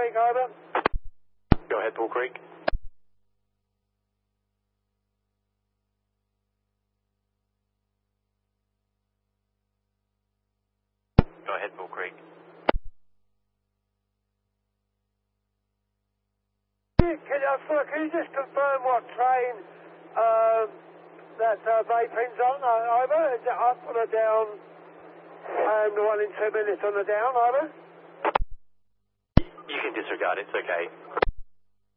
Creek, over. Go ahead, Bull Creek. Go ahead, Bull Creek. Can you just confirm what train that Vaping's on, over? Is it up on the down, the one in 2 minutes on the down, over? You can disregard, it's okay.